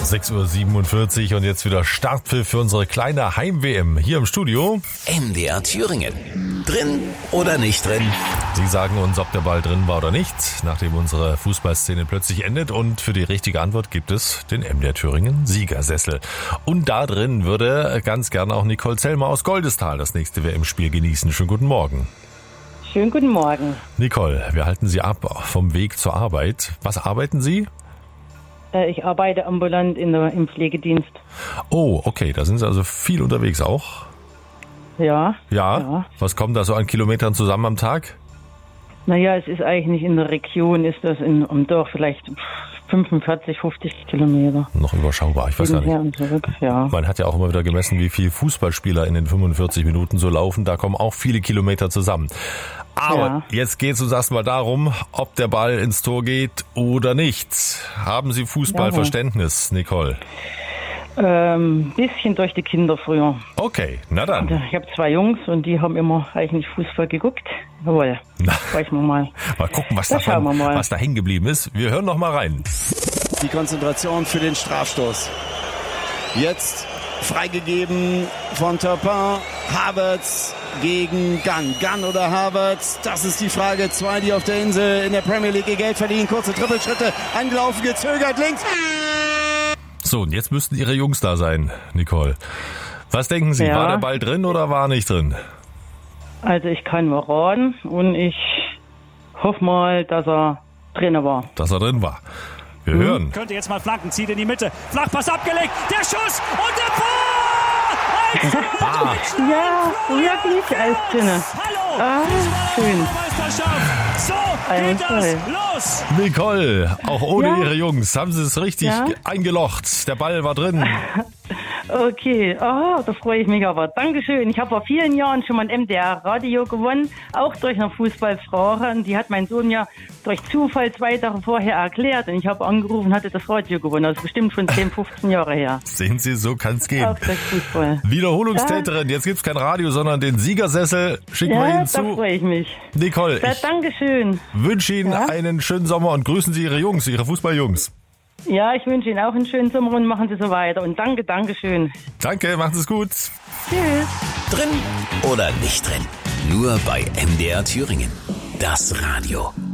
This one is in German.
6:47 Uhr und jetzt wieder Startpfiff für unsere kleine Heim-WM hier im Studio. MDR Thüringen. Drin oder nicht drin? Sie sagen uns, ob der Ball drin war oder nicht, nachdem unsere Fußballszene plötzlich endet. Und für die richtige Antwort gibt es den MDR Thüringen Siegersessel. Und da drin würde ganz gerne auch Nicole Zellmer aus Goldestal das nächste WM-Spiel genießen. Schönen guten Morgen. Schönen guten Morgen. Nicole, wir halten Sie ab vom Weg zur Arbeit. Was arbeiten Sie? Ich arbeite ambulant im Pflegedienst. Oh, okay, da sind Sie also viel unterwegs auch? Ja. Was kommt da so an Kilometern zusammen am Tag? Naja, es ist eigentlich nicht in der Region, ist das am Dorf vielleicht 45, 50 Kilometer. Noch überschaubar, ich weiß gar nicht. Hin und zurück, ja. Man hat ja auch immer wieder gemessen, wie viele Fußballspieler in den 45 Minuten so laufen. Da kommen auch viele Kilometer zusammen. Aber Jetzt geht es uns erstmal darum, ob der Ball ins Tor geht oder nicht. Haben Sie Fußballverständnis, Nicole? Bisschen durch die Kinder früher. Okay, na dann. Ich habe 2 Jungs und die haben immer eigentlich Fußball geguckt. Jawohl, sprechen wir mal. Mal gucken, was da hängen geblieben ist. Wir hören noch mal rein. Die Konzentration für den Strafstoß. Jetzt freigegeben von Turpin. Havertz gegen Gunn. Gunn oder Havertz? Das ist die Frage. 2, die auf der Insel in der Premier League ihr Geld verdienen. Kurze Trippelschritte. Angelaufen, gezögert, links. So, und jetzt müssten Ihre Jungs da sein, Nicole. Was denken Sie, war der Ball drin oder war nicht drin? Also ich kann mal raten und ich hoffe mal, dass er drin war. Dass er drin war. Wir hören. Könnte jetzt mal flanken, zieht in die Mitte. Flachpass abgelegt, der Schuss und der Tor! Ja, wirklich als drinne. Hallo! Schön. So geht das los! Nicole, auch ohne Ihre Jungs haben Sie es richtig eingelocht. Der Ball war drin. Okay, da freue ich mich aber. Dankeschön. Ich habe vor vielen Jahren schon mal ein MDR-Radio gewonnen, auch durch eine Fußballfrage. Und die hat mein Sohn ja durch Zufall 2 Tage vorher erklärt. Und ich habe angerufen, hatte das Radio gewonnen. Das ist bestimmt schon 10, 15 Jahre her. Sehen Sie, so kann es gehen. Auch durch Fußball. Wiederholungstäterin, jetzt gibt's kein Radio, sondern den Siegersessel. Schicken wir Ihnen zu. Da freue ich mich. Nicole, ich Dankeschön. wünsche Ihnen einen schönen Sommer und grüßen Sie Ihre Jungs, Ihre Fußballjungs. Ja, ich wünsche Ihnen auch einen schönen Sommer und machen Sie so weiter. Und Dankeschön. Danke, machen Sie es gut. Tschüss. Drin oder nicht drin? Nur bei MDR Thüringen. Das Radio.